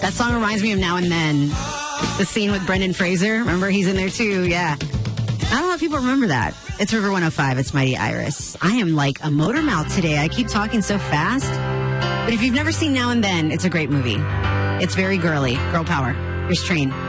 That song reminds me of Now and Then. The scene with Brendan Fraser. Remember, he's in there too. Yeah. I don't know if people remember that. It's River 105. It's Mighty Iris. I am like a motor mouth today. I keep talking so fast. But if you've never seen Now and Then, it's a great movie. It's very girly. Girl power. Here's Train.